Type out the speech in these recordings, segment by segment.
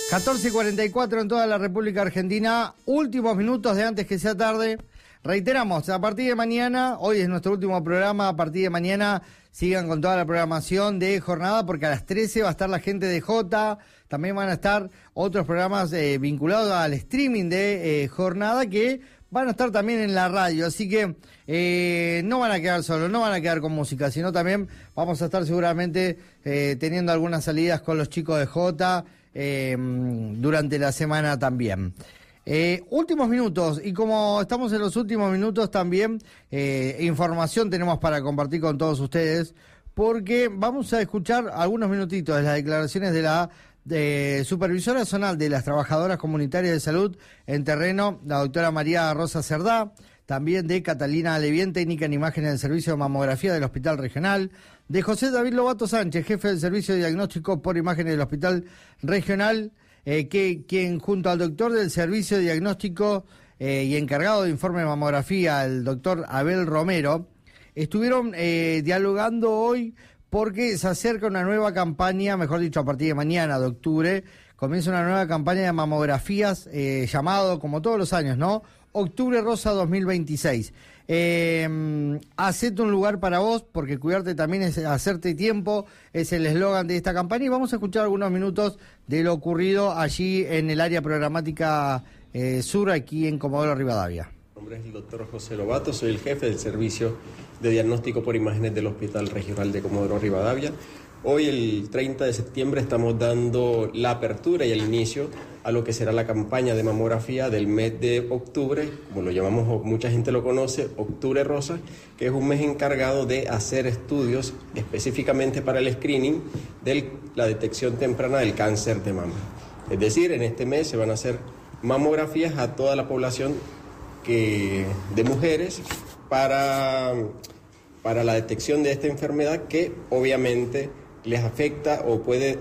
14:44 en toda la República Argentina, últimos minutos de antes que sea tarde. Reiteramos, a partir de mañana, hoy es nuestro último programa, a partir de mañana sigan con toda la programación de jornada, porque a las 13 va a estar la gente de Jota, también van a estar otros programas vinculados al streaming de jornada que van a estar también en la radio, así que no van a quedar solos, no van a quedar con música, sino también vamos a estar seguramente teniendo algunas salidas con los chicos de Jota, durante la semana también. Últimos minutos, y como estamos en los últimos minutos también, información tenemos para compartir con todos ustedes, porque vamos a escuchar algunos minutitos de las declaraciones de la supervisora zonal de las trabajadoras comunitarias de salud en terreno, la doctora María Rosa Cerdá, también de Catalina Alevién, técnica en imágenes del servicio de mamografía del Hospital Regional, de José David Lobato Sánchez, jefe del servicio de diagnóstico por imágenes del Hospital Regional, quien junto al doctor del servicio de diagnóstico y encargado de informe de mamografía, el doctor Abel Romero, estuvieron dialogando hoy porque se acerca una nueva campaña, mejor dicho, a partir de mañana, de octubre, comienza una nueva campaña de mamografías llamado, como todos los años, ¿no?, Octubre Rosa 2026. Hacete un lugar para vos, porque cuidarte también es hacerte tiempo, es el eslogan de esta campaña, y vamos a escuchar algunos minutos de lo ocurrido allí en el área programática sur, aquí en Comodoro Rivadavia. Mi nombre es el doctor José Lobato, soy el jefe del servicio de diagnóstico por imágenes del Hospital Regional de Comodoro Rivadavia. Hoy, el 30 de septiembre, estamos dando la apertura y el inicio a lo que será la campaña de mamografía del mes de octubre, como lo llamamos, mucha gente lo conoce, Octubre Rosa, que es un mes encargado de hacer estudios específicamente para el screening de la detección temprana del cáncer de mama. Es decir, en este mes se van a hacer mamografías a toda la población de mujeres para la detección de esta enfermedad, que obviamente les afecta o puede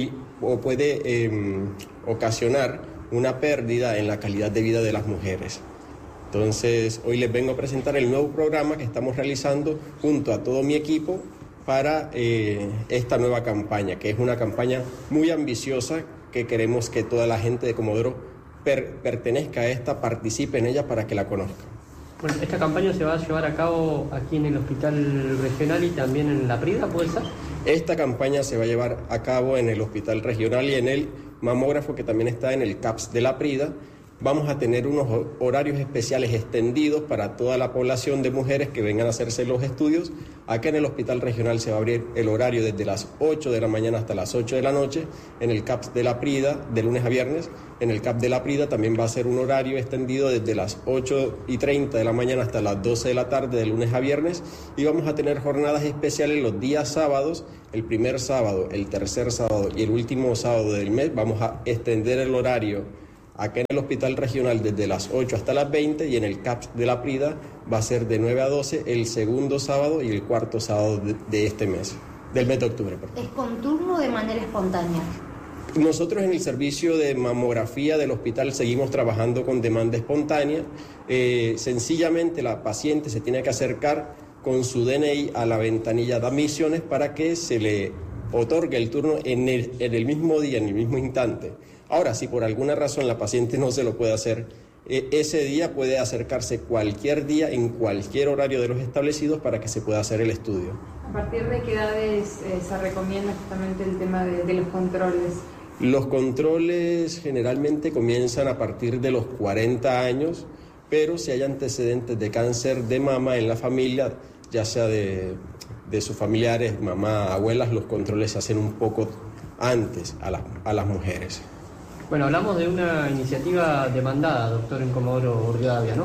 ocasionar una pérdida en la calidad de vida de las mujeres. Entonces, hoy les vengo a presentar el nuevo programa que estamos realizando junto a todo mi equipo para esta nueva campaña, que es una campaña muy ambiciosa, que queremos que toda la gente de Comodoro pertenezca a esta, participe en ella para que la conozca. Bueno, esta campaña se va a llevar a cabo aquí en el Hospital Regional y también en La Prida, ¿puede ser? Esta campaña se va a llevar a cabo en el Hospital Regional y en el mamógrafo, que también está en el CAPS de La Prida. Vamos a tener unos horarios especiales extendidos para toda la población de mujeres que vengan a hacerse los estudios. Acá en el Hospital Regional se va a abrir el horario desde las 8 de la mañana hasta las 8 de la noche. En el CAPS de La Prida, de lunes a viernes. En el CAPS de La Prida también va a ser un horario extendido desde las 8:30 de la mañana hasta las 12 de la tarde, de lunes a viernes. Y vamos a tener jornadas especiales los días sábados, el primer sábado, el tercer sábado y el último sábado del mes. Vamos a extender el horario acá en el Hospital Regional desde las 8 hasta las 20, y en el CAPS de La Prida va a ser de 9 a 12 el segundo sábado y el cuarto sábado de este mes, del mes de octubre. Perdón. ¿Es con turno o de manera espontánea? Nosotros en el servicio de mamografía del hospital seguimos trabajando con demanda espontánea. Sencillamente la paciente se tiene que acercar con su DNI a la ventanilla de admisiones para que se le otorgue el turno en el mismo día, en el mismo instante. Ahora, si por alguna razón la paciente no se lo puede hacer ese día, puede acercarse cualquier día en cualquier horario de los establecidos para que se pueda hacer el estudio. ¿A partir de qué edades se recomienda justamente el tema de los controles? Los controles generalmente comienzan a partir de los 40 años, pero si hay antecedentes de cáncer de mama en la familia, ya sea de sus familiares, mamá, abuelas, los controles se hacen un poco antes a las mujeres. Bueno, hablamos de una iniciativa demandada, doctor, en Comodoro Rivadavia, ¿no?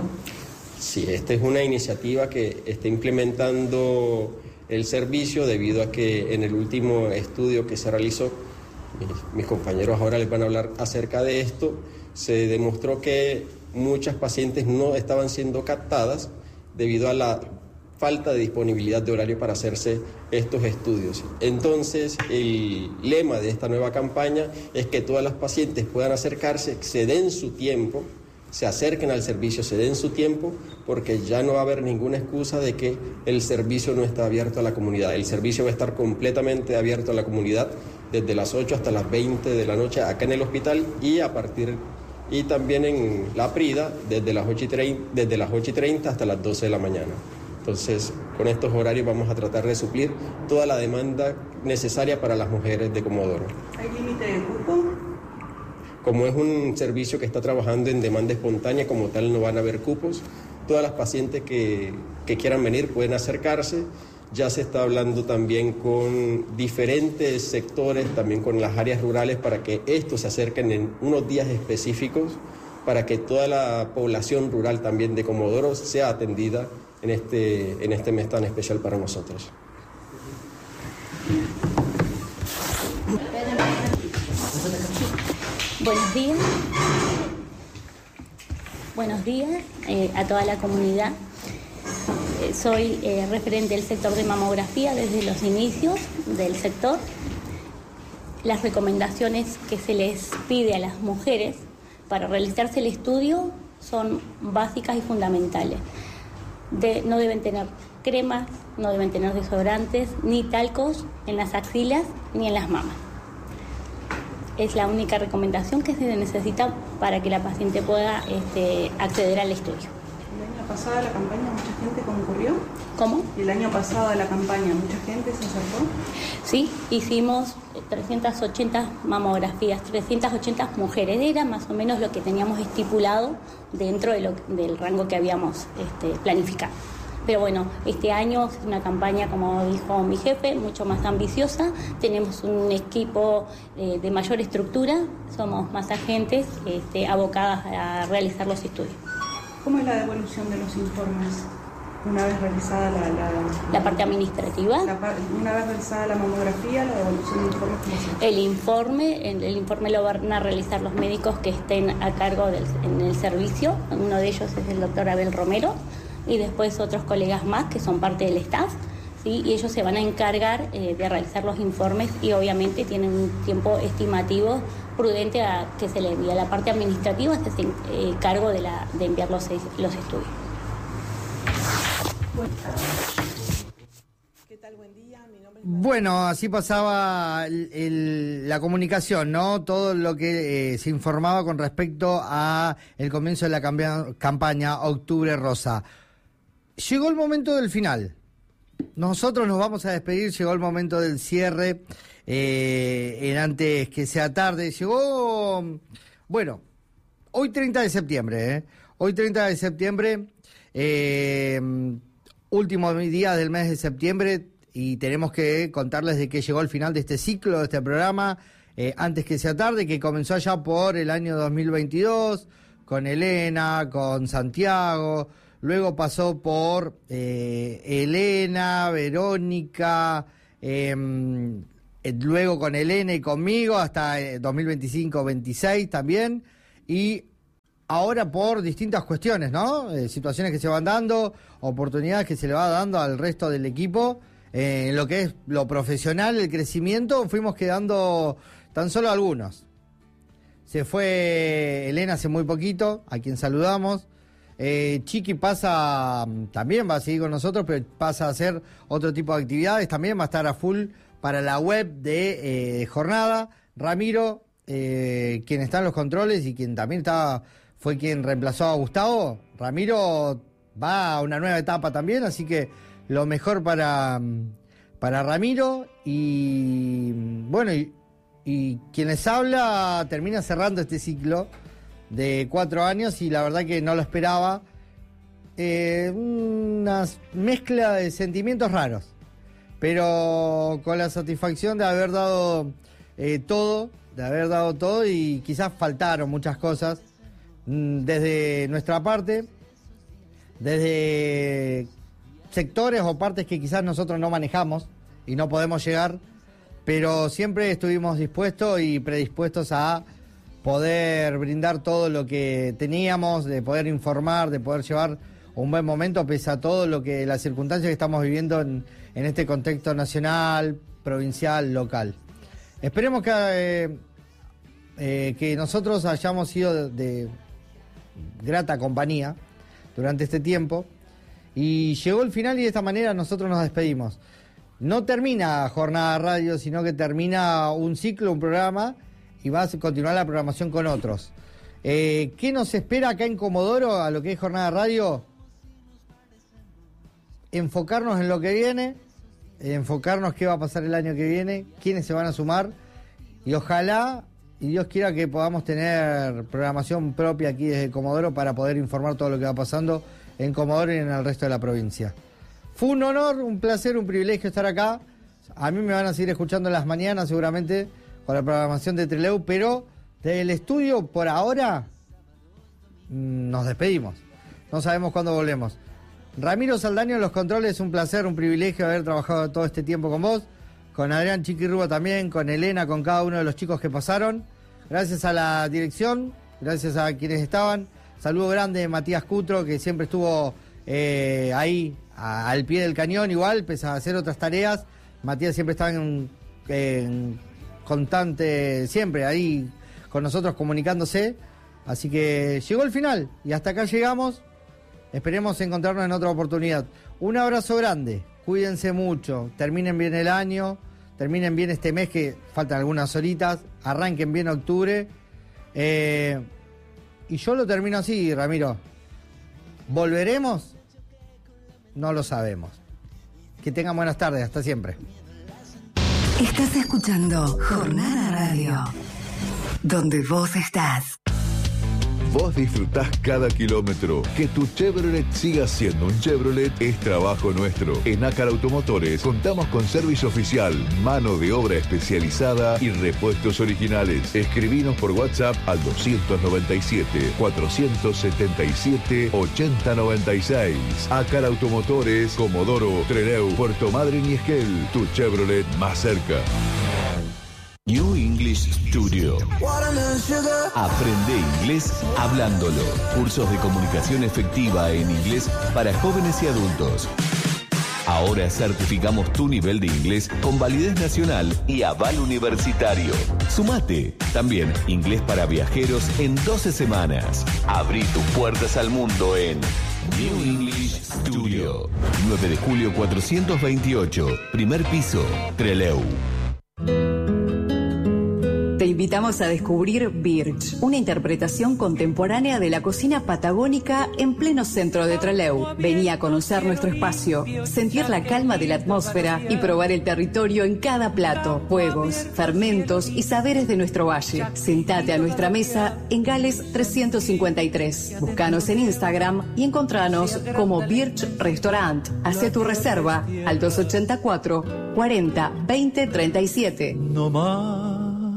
Sí, esta es una iniciativa que está implementando el servicio debido a que en el último estudio que se realizó, mis compañeros ahora les van a hablar acerca de esto, se demostró que muchas pacientes no estaban siendo captadas debido a la falta de disponibilidad de horario para hacerse estos estudios. Entonces, el lema de esta nueva campaña es que todas las pacientes puedan acercarse, se den su tiempo, se acerquen al servicio, se den su tiempo, porque ya no va a haber ninguna excusa de que el servicio no está abierto a la comunidad. El servicio va a estar completamente abierto a la comunidad desde las 8 hasta las 20 de la noche acá en el hospital y también en La Prida desde las 8:30 hasta las 12 de la mañana. Entonces, con estos horarios vamos a tratar de suplir toda la demanda necesaria para las mujeres de Comodoro. ¿Hay límite de cupo? Como es un servicio que está trabajando en demanda espontánea, como tal no van a haber cupos. Todas las pacientes que quieran venir pueden acercarse. Ya se está hablando también con diferentes sectores, también con las áreas rurales, para que estos se acerquen en unos días específicos, para que toda la población rural también de Comodoro sea atendida en este mes tan especial para nosotros. Buenos días. Buenos días a toda la comunidad. Soy referente del sector de mamografía desde los inicios del sector. Las recomendaciones que se les pide a las mujeres para realizarse el estudio son básicas y fundamentales. No deben tener cremas, no deben tener desodorantes, ni talcos en las axilas ni en las mamas. Es la única recomendación que se necesita para que la paciente pueda acceder al estudio. ¿El año pasado a la campaña mucha gente concurrió? ¿Cómo? ¿El año pasado a la campaña mucha gente se acercó? Sí, hicimos 380 mamografías, 380 mujeres. Era más o menos lo que teníamos estipulado dentro del rango que habíamos planificado. Pero bueno, este año es una campaña, como dijo mi jefe, mucho más ambiciosa. Tenemos un equipo de mayor estructura, somos más agentes abocadas a realizar los estudios. ¿Cómo es la devolución de los informes una vez realizada la parte administrativa? Una vez realizada la mamografía, la devolución de informes, ¿cómo se hace? El informe lo van a realizar los médicos que estén a cargo en el servicio. Uno de ellos es el doctor Abel Romero, y después otros colegas más que son parte del staff, ¿sí? Y ellos se van a encargar de realizar los informes y obviamente tienen un tiempo estimativo prudente a que se le envíe. A la parte administrativa se hace cargo de enviar los estudios. ¿Qué tal? Buen día. Mi nombre es Bueno, así pasaba la comunicación, ¿no? Todo lo que se informaba con respecto a el comienzo de la campaña Octubre Rosa. Llegó el momento del final. Nosotros nos vamos a despedir, llegó el momento del cierre, antes que sea tarde. Llegó, bueno, hoy 30 de septiembre, Hoy 30 de septiembre, último día del mes de septiembre, y tenemos que contarles de que llegó el final de este ciclo, de este programa, antes que sea tarde, que comenzó allá por el año 2022, con Elena, con Santiago. Luego pasó por Elena, Verónica, luego con Elena y conmigo hasta 2025-26 también. Y ahora por distintas cuestiones, ¿no? Situaciones que se van dando, oportunidades que se le va dando al resto del equipo. En lo que es lo profesional, el crecimiento, fuimos quedando tan solo algunos. Se fue Elena hace muy poquito, a quien saludamos. Chiqui también va a seguir con nosotros, pero pasa a hacer otro tipo de actividades, también va a estar a full para la web de Jornada. Ramiro, quien está en los controles y quien también fue quien reemplazó a Gustavo. Ramiro va a una nueva etapa también, así que lo mejor para Ramiro. Y bueno, y quien les habla termina cerrando este ciclo de 4 años, y la verdad que no lo esperaba. Una mezcla de sentimientos raros, pero con la satisfacción de haber dado todo, y quizás faltaron muchas cosas desde nuestra parte, desde sectores o partes que quizás nosotros no manejamos y no podemos llegar, pero siempre estuvimos dispuestos y predispuestos a poder brindar todo lo que teníamos, de poder informar, de poder llevar un buen momento pese a todo las circunstancias que estamos viviendo en este contexto nacional, provincial, local. Esperemos que nosotros hayamos sido de grata compañía durante este tiempo, y llegó el final y de esta manera nosotros nos despedimos. no termina Jornada Radio, sino que termina un ciclo, un programa, y va a continuar la programación con otros. ¿Qué nos espera acá en Comodoro a lo que es Jornada Radio? Enfocarnos en lo que viene, enfocarnos qué va a pasar el año que viene, quiénes se van a sumar, y ojalá, y Dios quiera, que podamos tener programación propia aquí desde Comodoro para poder informar todo lo que va pasando en Comodoro y en el resto de la provincia. Fue un honor, un placer, un privilegio estar acá. A mí me van a seguir escuchando en las mañanas seguramente con la programación de Trelew, pero del estudio por ahora nos despedimos. No sabemos cuándo volvemos. Ramiro Saldaño en los controles, un placer, un privilegio haber trabajado todo este tiempo con vos, con Adrián Chiquirruba también, con Elena, con cada uno de los chicos que pasaron. Gracias a la dirección, gracias a quienes estaban. Saludo grande de Matías Cutro, que siempre estuvo ahí al pie del cañón igual, pese a hacer otras tareas. Matías siempre está en constante, siempre ahí con nosotros comunicándose. Así que llegó el final y hasta acá llegamos. Esperemos encontrarnos en otra oportunidad. Un abrazo grande, cuídense mucho, terminen bien el año, terminen bien este mes que faltan algunas horitas, arranquen bien octubre. Y yo lo termino así, Ramiro. ¿Volveremos? No lo sabemos. Que tengan buenas tardes, hasta siempre. Estás escuchando Jornada Radio, donde vos estás. Vos disfrutás cada kilómetro. Que tu Chevrolet siga siendo un Chevrolet es trabajo nuestro. En Ácar Automotores contamos con servicio oficial, mano de obra especializada y repuestos originales. Escribinos por WhatsApp al 297-477-8096. Ácar Automotores, Comodoro, Trelew, Puerto Madryn y Esquel. Tu Chevrolet más cerca. New English Studio. Aprende inglés hablándolo. Cursos de comunicación efectiva en inglés para jóvenes y adultos. Ahora certificamos tu nivel de inglés con validez nacional y aval universitario. Sumate. También inglés para viajeros en 12 semanas. Abrí tus puertas al mundo en New English Studio. 9 de julio 428. Primer piso. Trelew. Te invitamos a descubrir Birch, una interpretación contemporánea de la cocina patagónica en pleno centro de Trelew. Vení a conocer nuestro espacio, sentir la calma de la atmósfera y probar el territorio en cada plato, juegos, fermentos y saberes de nuestro valle. Sentate a nuestra mesa en Gales 353. Búscanos en Instagram y encontranos como Birch Restaurant. Hacé tu reserva al 284 40 20 37. No más.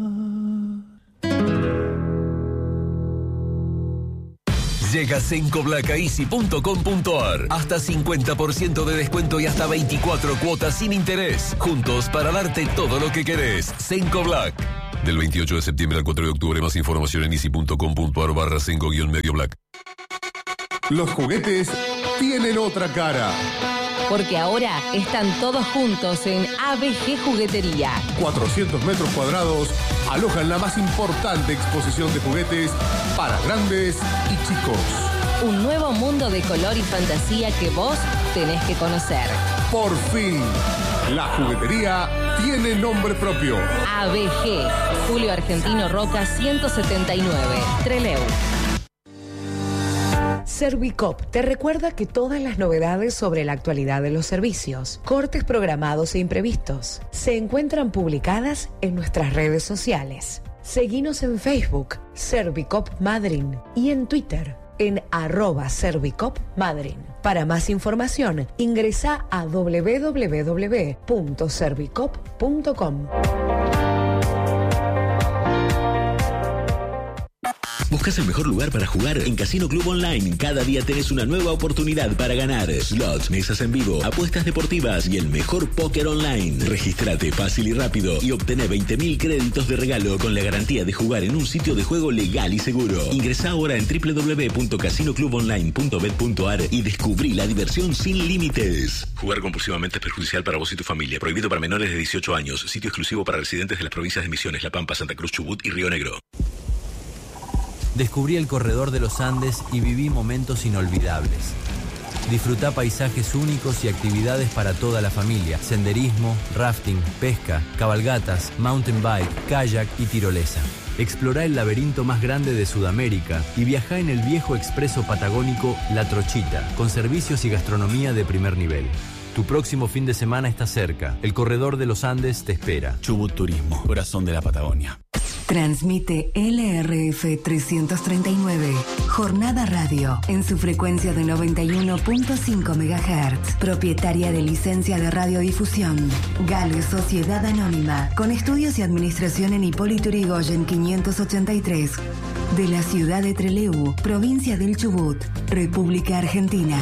Llega sencoblacaeasy.com.ar. Hasta 50% de descuento y hasta 24 cuotas sin interés. Juntos para darte todo lo que querés. Senco Black. Del 28 de septiembre al 4 de octubre. Más información en easy.com.ar/senco-medio black. Los juguetes tienen otra cara. Porque ahora están todos juntos en ABG Juguetería. 400 metros cuadrados alojan la más importante exposición de juguetes para grandes y chicos. Un nuevo mundo de color y fantasía que vos tenés que conocer. Por fin, la juguetería tiene nombre propio. ABG, Julio Argentino Roca 179, Trelew. Servicop te recuerda que todas las novedades sobre la actualidad de los servicios, cortes programados e imprevistos, se encuentran publicadas en nuestras redes sociales. Seguinos en Facebook, Servicop Madryn, y en Twitter, en @ServicopMadryn. Para más información, ingresa a www.servicop.com. ¿Buscas el mejor lugar para jugar? En Casino Club Online, cada día tenés una nueva oportunidad para ganar. Slots, mesas en vivo, apuestas deportivas y el mejor póker online. Regístrate fácil y rápido y obtené 20.000 créditos de regalo con la garantía de jugar en un sitio de juego legal y seguro. Ingresá ahora en www.casinoclubonline.bet.ar y descubrí la diversión sin límites. Jugar compulsivamente es perjudicial para vos y tu familia. Prohibido para menores de 18 años. Sitio exclusivo para residentes de las provincias de Misiones, La Pampa, Santa Cruz, Chubut y Río Negro. Descubrí el corredor de los Andes y viví momentos inolvidables. Disfrutá paisajes únicos y actividades para toda la familia. Senderismo, rafting, pesca, cabalgatas, mountain bike, kayak y tirolesa. Explorá el laberinto más grande de Sudamérica y viajá en el viejo expreso patagónico La Trochita, con servicios y gastronomía de primer nivel. Tu próximo fin de semana está cerca. El Corredor de los Andes te espera. Chubut Turismo, corazón de la Patagonia. Transmite LRF 339, Jornada Radio, en su frecuencia de 91.5 MHz. Propietaria de licencia de radiodifusión. Gales Sociedad Anónima, con estudios y administración en Hipólito Yrigoyen 583. De la ciudad de Trelew, provincia del Chubut, República Argentina.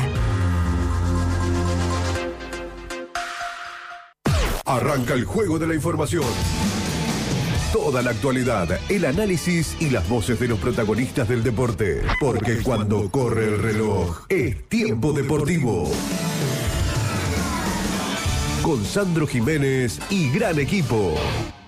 Arranca el juego de la información. Toda la actualidad, el análisis y las voces de los protagonistas del deporte. Porque cuando corre el reloj, es tiempo deportivo. Con Sandro Jiménez y gran equipo.